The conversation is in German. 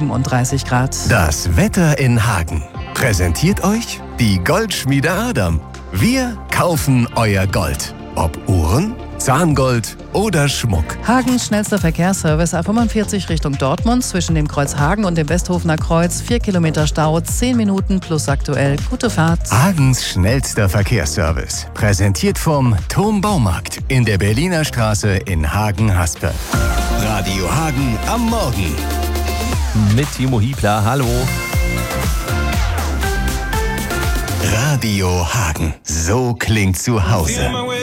37 Grad. Das Wetter in Hagen präsentiert euch die Goldschmiede Adam. Wir kaufen euer Gold. Ob Uhren, Zahngold oder Schmuck. Hagens schnellster Verkehrsservice A45 Richtung Dortmund zwischen dem Kreuz Hagen und dem Westhofener Kreuz. 4 Kilometer Stau, 10 Minuten plus aktuell. Gute Fahrt. Hagens schnellster Verkehrsservice. Präsentiert vom Thom Baumarkt in der Berliner Straße in Hagen-Haspe. Radio Hagen am Morgen. Mit Timo Hiebler, hallo. Radio Hagen. So klingt zu Hause.